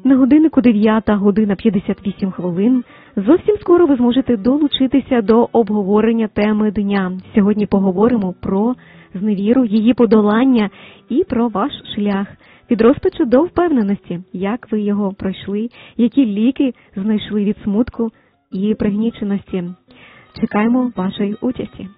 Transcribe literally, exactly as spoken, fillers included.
На годиннику дев'ята година п'ятдесят вісім хвилин. Зовсім скоро ви зможете долучитися до обговорення теми дня. Сьогодні поговоримо про зневіру, її подолання і про ваш шлях від розпачу до впевненості, як ви його пройшли, які ліки знайшли від смутку і пригніченості. Чекаємо вашої участі.